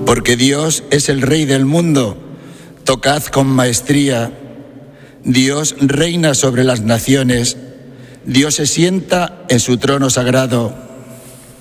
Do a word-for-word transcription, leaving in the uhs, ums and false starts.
Porque Dios es el Rey del mundo, tocad con maestría. Dios reina sobre las naciones, Dios se sienta en su trono sagrado.